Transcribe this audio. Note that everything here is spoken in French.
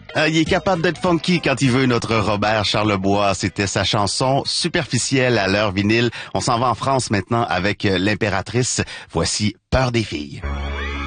Il est capable d'être funky quand il veut, notre Robert Charlebois. C'était sa chanson Superficielle à l'heure vinyle. On s'en va en France maintenant avec l'Impératrice. Voici Peur des filles.